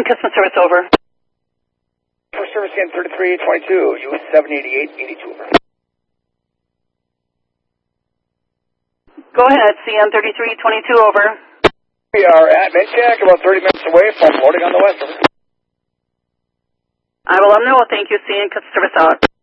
customer service over. For service again, 3322, US 78882 over. Go ahead, CN 3322 over. We are at Minchak, about 30 minutes away from loading on the west. Over. I will let them know. Thank you, CN customer service out.